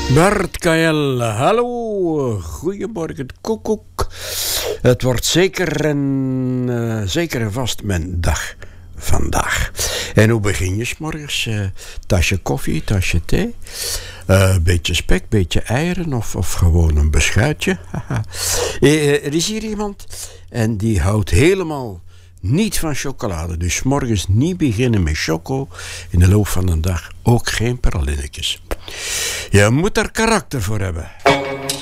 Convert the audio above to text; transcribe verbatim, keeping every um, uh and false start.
Bert Kael, hallo, goedemorgen, koekoek. Het wordt zeker en, uh, zeker en vast mijn dag vandaag. En hoe begin je 's morgens? Uh, tasje koffie, tasje thee, uh, beetje spek, beetje eieren of, of gewoon een beschuitje. uh, er is hier iemand en die houdt helemaal niet van chocolade. Dus 's morgens niet beginnen met choco. In de loop van de dag ook geen pralinnetjes. Je moet er karakter voor hebben.